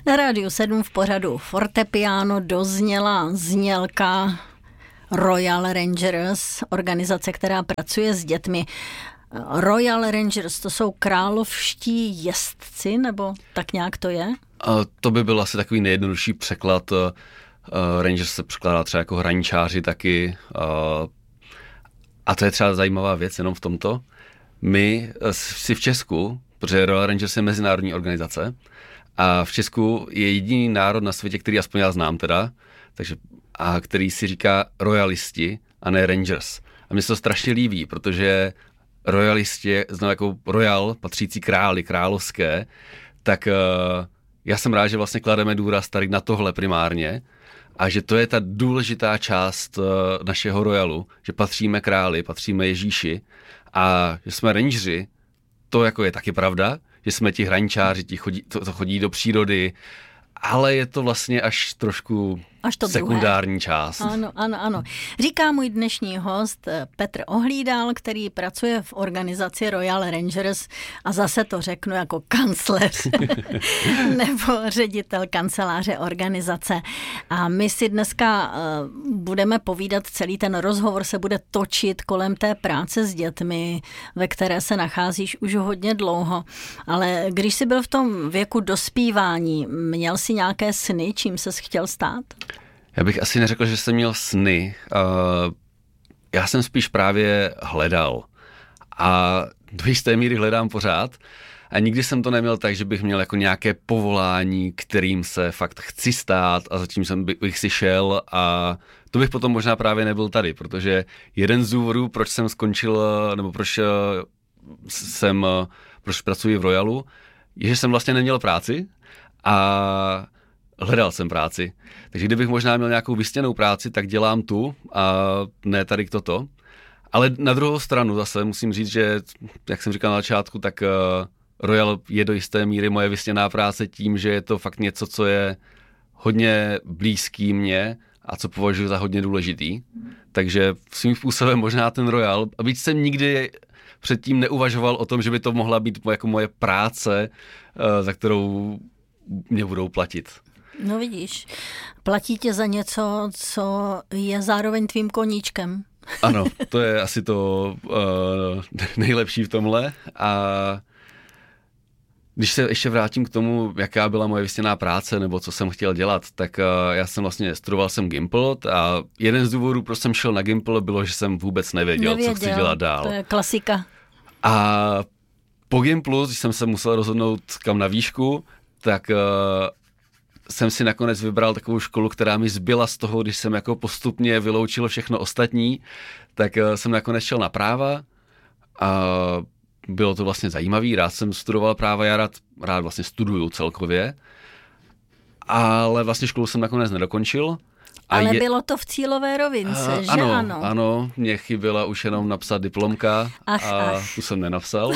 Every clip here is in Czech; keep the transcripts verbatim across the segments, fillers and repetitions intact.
Na Rádiu sedm v pořadu Fortepiano dozněla znělka Royal Rangers, organizace, která pracuje s dětmi. Royal Rangers, to jsou královští jezdci, nebo tak nějak to je? A to by byl asi takový nejjednodušší překlad. Rangers se překládá třeba jako hraničáři taky. A to je třeba zajímavá věc jenom v tomto. My si v Česku, protože Royal Rangers je mezinárodní organizace, a v Česku je jediný národ na světě, který aspoň já znám teda, takže, a který si říká royalisti a ne Rangers. A mně se to strašně líbí, protože royalisti, znamená jako royal, patřící králi, královské, tak uh, já jsem rád, že vlastně klademe důraz tady na tohle primárně a že to je ta důležitá část uh, našeho royalu, že patříme králi, patříme Ježíši a že jsme rangeři, to jako je taky pravda, že jsme ti hraničáři, ti chodí, to, to chodí do přírody, ale je to vlastně až trošku až to sekundární druhé. Část. Ano, ano, ano. Říká můj dnešní host Petr Ohlídal, který pracuje v organizaci Royal Rangers a zase to řeknu jako kancléř nebo ředitel kanceláře organizace. A my si dneska uh, budeme povídat, celý ten rozhovor se bude točit kolem té práce s dětmi, ve které se nacházíš už hodně dlouho. Ale když jsi byl v tom věku dospívání, měl jsi nějaké sny, čím ses chtěl stát? Já bych asi neřekl, že jsem měl sny. Uh, já jsem spíš právě hledal. A do jisté míry hledám pořád. A nikdy jsem to neměl tak, že bych měl jako nějaké povolání, kterým se fakt chci stát a zatím jsem bych si šel a to bych potom možná právě nebyl tady, protože jeden z důvodů, proč jsem skončil, nebo proč jsem, proč pracuji v Royalu, je, že jsem vlastně neměl práci a hledal jsem práci. Takže kdybych možná měl nějakou vysněnou práci, tak dělám tu a ne tady toto. Ale na druhou stranu zase musím říct, že, jak jsem říkal na začátku, tak Royal je do jisté míry moje vysněná práce tím, že je to fakt něco, co je hodně blízký mně a co považuji za hodně důležitý. Takže svým způsobem možná ten Royal, a byť jsem nikdy předtím neuvažoval o tom, že by to mohla být jako moje práce, za kterou mě budou platit. No vidíš, platí tě za něco, co je zároveň tvým koníčkem. Ano, to je asi to uh, nejlepší v tomhle. A když se ještě vrátím k tomu, jaká byla moje vysněná práce nebo co jsem chtěl dělat, tak uh, já jsem vlastně studoval jsem Gimpl a jeden z důvodů, proč jsem šel na Gimpl, bylo, že jsem vůbec nevěděl, nevěděl, co chci dělat dál. To je klasika. A po Gimplu, když jsem se musel rozhodnout kam na výšku, tak uh, jsem si nakonec vybral takovou školu, která mi zbyla z toho, když jsem jako postupně vyloučil všechno ostatní, tak uh, jsem nakonec šel na práva a bylo to vlastně zajímavý, rád jsem studoval práva, já rád, rád vlastně studuju celkově, ale vlastně školu jsem nakonec nedokončil. A ale je... bylo to v cílové rovince, a, že ano? Ano, ano, mě chyběla už jenom napsat diplomka ach, a ach. tu jsem nenapsal.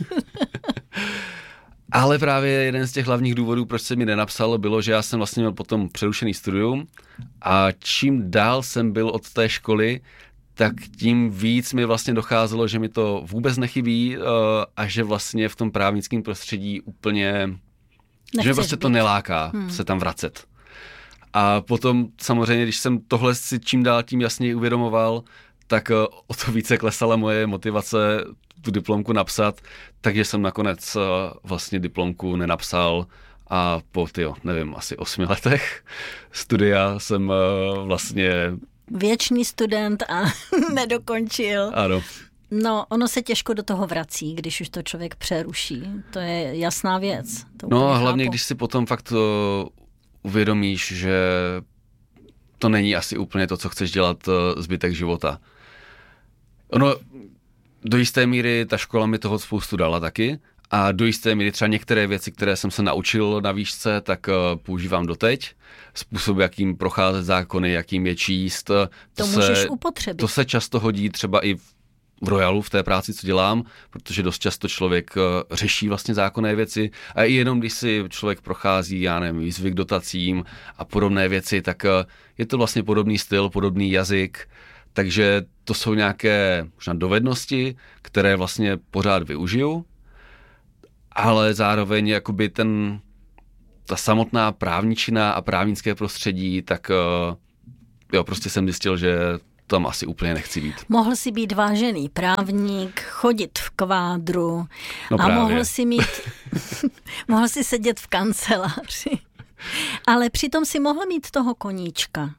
Ale právě jeden z těch hlavních důvodů, proč jsem mi nenapsal, bylo, že já jsem vlastně měl potom přerušený studium a čím dál jsem byl od té školy, tak tím víc mi vlastně docházelo, že mi to vůbec nechybí a že vlastně v tom právnickém prostředí úplně, Nechceš že mi vlastně být. To neláká hmm. se tam vracet. A potom samozřejmě, když jsem tohle si čím dál tím jasněji uvědomoval, tak o to více klesala moje motivace tu diplomku napsat, takže jsem nakonec vlastně diplomku nenapsal a po, tyjo, nevím, asi osmi letech studia jsem vlastně... Věčný student a nedokončil. Ano. No, ono se těžko do toho vrací, když už to člověk přeruší. To je jasná věc. To no a hlavně, chápu. Když si potom fakt uvědomíš, že to není asi úplně to, co chceš dělat zbytek života. Ono, do jisté míry ta škola mi toho spoustu dala taky a do jisté míry třeba některé věci, které jsem se naučil na výšce, tak používám doteď. Způsob, jakým procházet zákony, jakým je číst. To, to se, můžeš upotřebit. To se často hodí třeba i v Royalu, v té práci, co dělám, protože dost často člověk řeší vlastně zákonné věci a i jenom když si člověk prochází, já nevím, výzvy k dotacím a podobné věci, tak je to vlastně podobný styl, podobný jazyk, takže to jsou nějaké možná dovednosti, které vlastně pořád využiju, ale zároveň jakoby ten, ta samotná právničina a právnické prostředí, tak uh, jo, prostě jsem zjistil, že tam asi úplně nechci být. Mohl si být vážený právník, chodit v kvádru no a právě. mohl si mít, mohl si sedět v kanceláři. Ale přitom si mohl mít toho koníčka.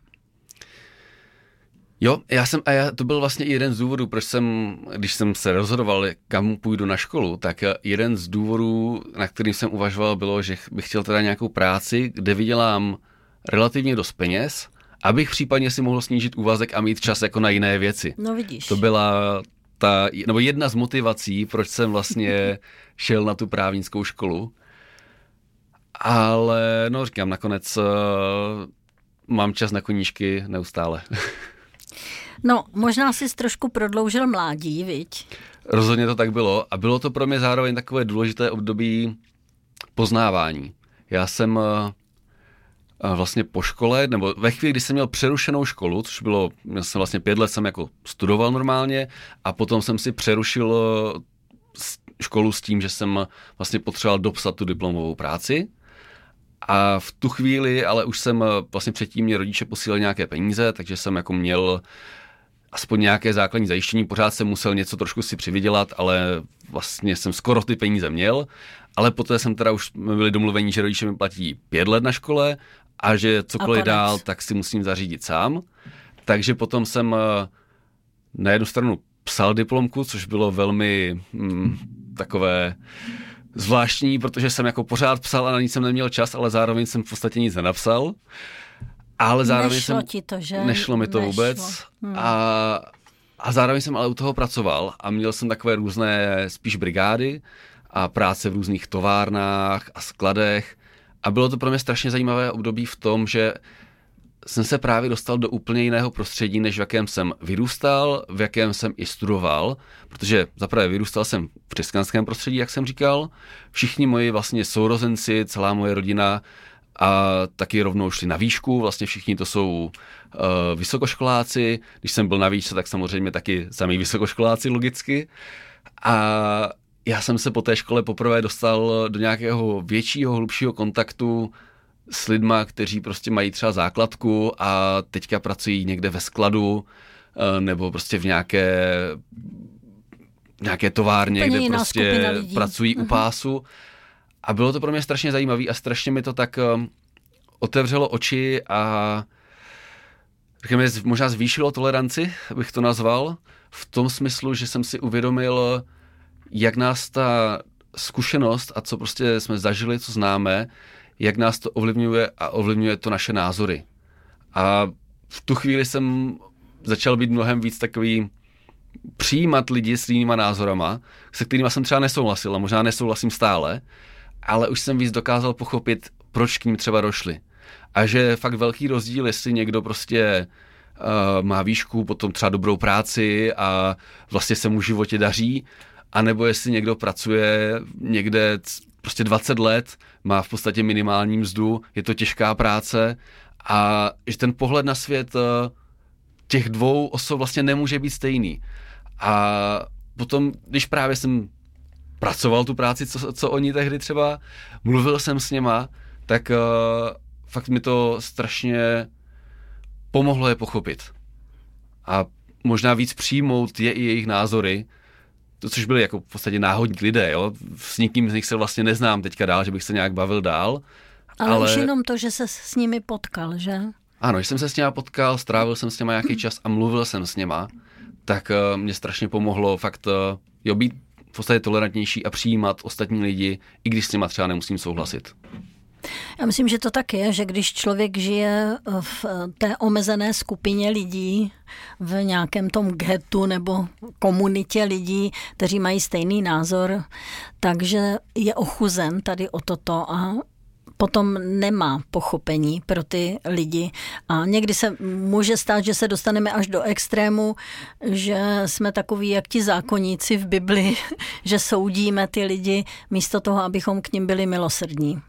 Jo, já jsem, a já, to byl vlastně jeden z důvodů, proč jsem, když jsem se rozhodoval, kam půjdu na školu, tak jeden z důvodů, na kterým jsem uvažoval, bylo, že bych chtěl teda nějakou práci, kde vydělám relativně dost peněz, abych případně si mohl snížit úvazek a mít čas jako na jiné věci. No vidíš. To byla ta, nebo jedna z motivací, proč jsem vlastně šel na tu právnickou školu. Ale, no říkám, nakonec uh, mám čas na koníčky neustále. No, možná jsi trošku prodloužil mládí, viď? Rozhodně to tak bylo a bylo to pro mě zároveň takové důležité období poznávání. Já jsem uh, vlastně po škole, nebo ve chvíli, kdy jsem měl přerušenou školu, což bylo, měl jsem vlastně pět let jsem jako studoval normálně a potom jsem si přerušil školu s tím, že jsem vlastně potřeboval dopsat tu diplomovou práci. A v tu chvíli, ale už jsem vlastně předtím mě rodiče posílali nějaké peníze, takže jsem jako měl aspoň nějaké základní zajištění, pořád jsem musel něco trošku si přivydělat, ale vlastně jsem skoro ty peníze měl, ale poté jsem teda už byli domluvení, že rodiče mi platí pět let na škole a že cokoliv a dál, tak si musím zařídit sám. Takže potom jsem na jednu stranu psal diplomku, což bylo velmi hm, takové zvláštní, protože jsem jako pořád psal a na nic jsem neměl čas, ale zároveň jsem v podstatě nic nenapsal. Ale zároveň nešlo jsem, ti to, že? Nešlo mi to nešlo. vůbec. Hmm. A, a zároveň jsem ale u toho pracoval a měl jsem takové různé spíš brigády a práce v různých továrnách a skladech. A bylo to pro mě strašně zajímavé období v tom, že jsem se právě dostal do úplně jiného prostředí, než v jakém jsem vyrůstal, v jakém jsem i studoval, protože zaprvé vyrůstal jsem v křesťanském prostředí, jak jsem říkal. Všichni moji vlastně sourozenci, celá moje rodina a taky rovnou šli na výšku, vlastně všichni to jsou uh, vysokoškoláci. Když jsem byl na výšce, tak samozřejmě taky sami vysokoškoláci logicky. A já jsem se po té škole poprvé dostal do nějakého většího, hlubšího kontaktu s lidma, kteří prostě mají třeba základku a teďka pracují někde ve skladu nebo prostě v nějaké, nějaké továrně, Úplně kde prostě pracují uh-huh. u pásu. A bylo to pro mě strašně zajímavé a strašně mi to tak otevřelo oči a řekněme, možná zvýšilo toleranci, bych to nazval, v tom smyslu, že jsem si uvědomil, jak nás ta zkušenost a co prostě jsme zažili, co známe, jak nás to ovlivňuje a ovlivňuje to naše názory. A v tu chvíli jsem začal být mnohem víc takový přijímat lidi s jinýma názorama, se kterýma jsem třeba nesouhlasil a možná nesouhlasím stále, ale už jsem víc dokázal pochopit, proč k ním třeba došli. A že je fakt velký rozdíl, jestli někdo prostě uh, má výšku, potom třeba dobrou práci a vlastně se mu v životě daří, anebo jestli někdo pracuje někde prostě dvacet let, má v podstatě minimální mzdu, je to těžká práce a že ten pohled na svět uh, těch dvou osob vlastně nemůže být stejný. A potom, když právě jsem pracoval tu práci, co, co oni tehdy třeba, mluvil jsem s něma, tak uh, fakt mi to strašně pomohlo je pochopit. A možná víc přijmout je i jejich názory, to, což byli jako v podstatě náhodní lidé, jo. S nikým z nich se vlastně neznám teďka dál, že bych se nějak bavil dál. Ale, ale už jenom to, že se s nimi potkal, že? Ano, že jsem se s nima potkal, strávil jsem s nima nějaký čas a mluvil jsem s nima, tak uh, mě strašně pomohlo fakt uh, jo, být v podstatě tolerantnější a přijímat ostatní lidi, i když s nima třeba nemusím souhlasit. Já myslím, že to tak je, že když člověk žije v té omezené skupině lidí, v nějakém tom ghetu nebo komunitě lidí, kteří mají stejný názor, takže je ochuzen tady o toto a potom nemá pochopení pro ty lidi. A někdy se může stát, že se dostaneme až do extrému, že jsme takoví jak ti zákonníci v Bibli, že soudíme ty lidi místo toho, abychom k nim byli milosrdní.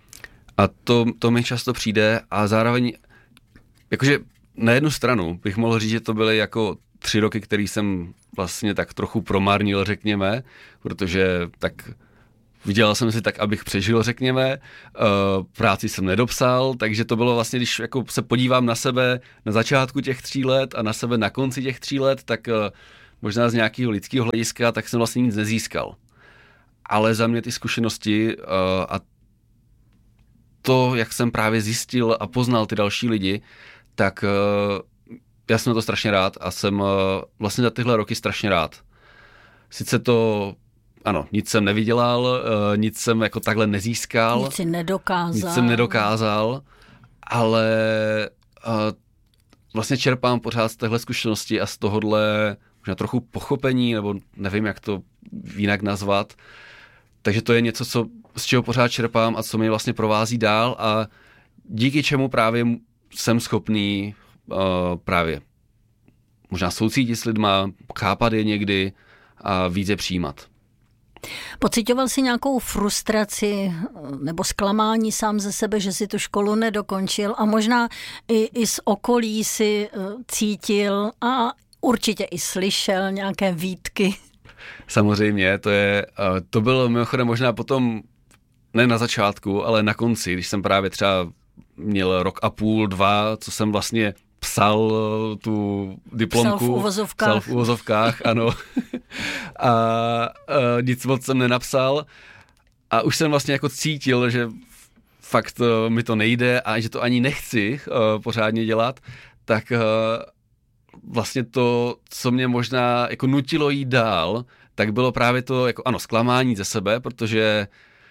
A to, to mi často přijde a zároveň, jakože na jednu stranu bych mohl říct, že to byly jako tři roky, který jsem vlastně tak trochu promarnil, řekněme, protože tak vydělal jsem si tak, abych přežil, řekněme, uh, práci jsem nedopsal, takže to bylo vlastně, když jako se podívám na sebe na začátku těch tří let a na sebe na konci těch tří let, tak uh, možná z nějakého lidského hlediska, tak jsem vlastně nic nezískal. Ale za mě ty zkušenosti uh, a to, jak jsem právě zjistil a poznal ty další lidi, tak uh, já jsem na to strašně rád a jsem uh, vlastně za tyhle roky strašně rád. Sice to, ano, nic jsem nevydělal, uh, nic jsem jako takhle nezískal. Nic si nedokázal. Nic jsem nedokázal, ale uh, vlastně čerpám pořád z téhle zkušenosti a z tohohle možná trochu pochopení, nebo nevím, jak to jinak nazvat. Takže to je něco, co, z čeho pořád čerpám a co mě vlastně provází dál a díky čemu právě jsem schopný uh, právě možná soucítit s lidma, chápat je někdy a víc je přijímat. Pociťoval jsi nějakou frustraci nebo zklamání sám ze sebe, že si tu školu nedokončil a možná i, i z okolí si cítil a určitě i slyšel nějaké výtky? Samozřejmě, to je, to bylo mimochodem možná potom, ne na začátku, ale na konci, když jsem právě třeba měl rok a půl, dva, co jsem vlastně psal tu diplomku. Psal v uvozovkách. Psal v uvozovkách, ano. a, a nic moc jsem nenapsal. A už jsem vlastně jako cítil, že fakt mi to nejde a že to ani nechci uh, pořádně dělat, tak uh, vlastně to, co mě možná jako nutilo jít dál, tak bylo právě to, jako ano, zklamání ze sebe, protože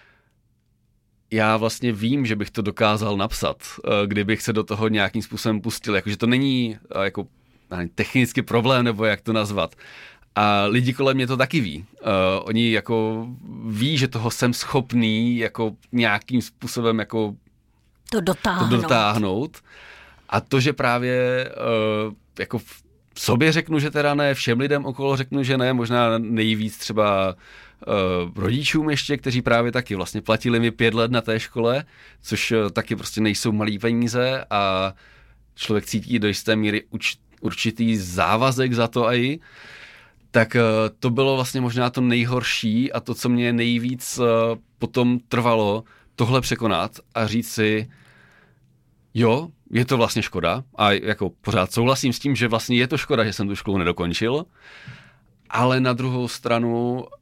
já vlastně vím, že bych to dokázal napsat, kdybych se do toho nějakým způsobem pustil, jakože to není jako technický problém, nebo jak to nazvat. A lidi kolem mě to taky ví. Uh, oni jako ví, že toho jsem schopný jako nějakým způsobem jako to dotáhnout. To dotáhnout. A to, že právě uh, jako v sobě řeknu, že teda ne, všem lidem okolo řeknu, že ne, možná nejvíc třeba uh, rodičům ještě, kteří právě taky vlastně platili mi pět let na té škole, což uh, taky prostě nejsou malý peníze a člověk cítí do jisté míry uč, určitý závazek za to i, tak uh, to bylo vlastně možná to nejhorší a to, co mě nejvíc uh, potom trvalo, tohle překonat a říct si, jo, je to vlastně škoda a jako pořád souhlasím s tím, že vlastně je to škoda, že jsem tu školu nedokončil, ale na druhou stranu uh,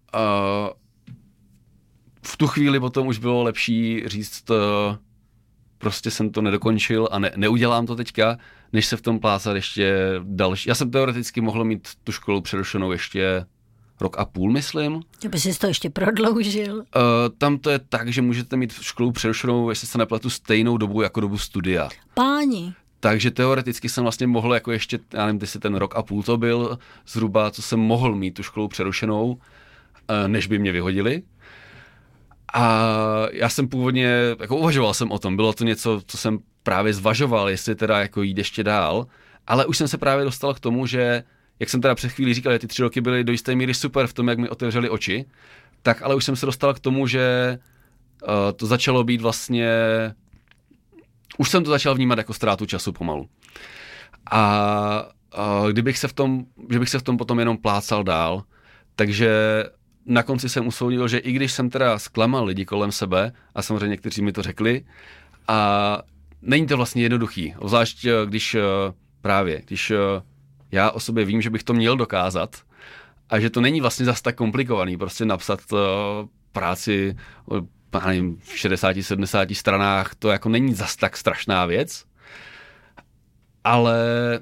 v tu chvíli potom už bylo lepší říct, uh, prostě jsem to nedokončil a ne, neudělám to teďka, než se v tom plácat ještě další. Já jsem teoreticky mohl mít tu školu přerušenou ještě rok a půl, myslím. Že by si to ještě prodloužil? Uh, tam to je tak, že můžete mít školu přerušenou, jestli se nepletu, stejnou dobu jako dobu studia. Páni. Takže teoreticky jsem vlastně mohl jako ještě, já nevím, jestli ten rok a půl to byl zhruba, co jsem mohl mít tu školu přerušenou, než by mě vyhodili. A já jsem původně, jako uvažoval jsem o tom, bylo to něco, co jsem právě zvažoval, jestli teda jako jít ještě dál, ale už jsem se právě dostal k tomu, že jak jsem teda před chvílí říkal, že ty tři roky byly do jisté míry super v tom, jak mi otevřeli oči, tak ale už jsem se dostal k tomu, že uh, to začalo být vlastně, už jsem to začal vnímat jako ztrátu času pomalu. A uh, kdybych se v tom, že bych se v tom potom jenom plácal dál, takže na konci jsem usoudil, že i když jsem teda zklamal lidi kolem sebe, a samozřejmě někteří mi to řekli, a není to vlastně jednoduchý, zvlášť když uh, právě, když uh, já o sobě vím, že bych to měl dokázat a že to není vlastně zas tak komplikovaný, prostě napsat uh, práci o šedesáti sedmdesáti stranách, to jako není zas tak strašná věc, ale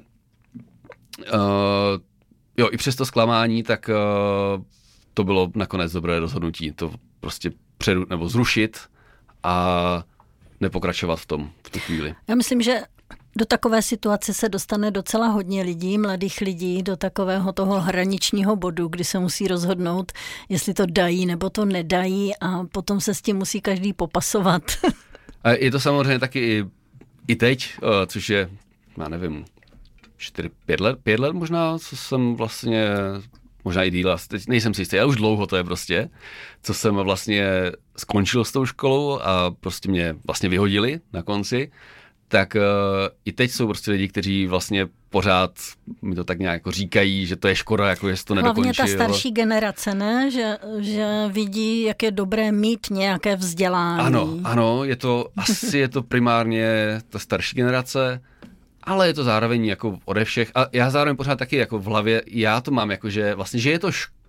uh, jo, i přes to zklamání, tak uh, to bylo nakonec dobré rozhodnutí, to prostě přeru, nebo zrušit a nepokračovat v tom v tu chvíli. Já myslím, že do takové situace se dostane docela hodně lidí, mladých lidí, do takového toho hraničního bodu, kdy se musí rozhodnout, jestli to dají nebo to nedají a potom se s tím musí každý popasovat. A je to samozřejmě taky i, i teď, což je, já nevím, čtyři, pět let, pět let možná, co jsem vlastně, možná i díl, teď nejsem si jistý, ale už dlouho to je prostě, co jsem vlastně skončil s tou školou a prostě mě vlastně vyhodili na konci. tak uh, i teď jsou prostě lidi, kteří vlastně pořád mi to tak nějak jako říkají, že to je škoda, jako že se to nedokončilo. Hlavně ta starší generace, ne? Že, že vidí, jak je dobré mít nějaké vzdělání. Ano, ano, je to, asi je to primárně ta starší generace, ale je to zároveň jako ode všech. A já zároveň pořád taky jako v hlavě, já to mám jako, že vlastně, že je to škoda,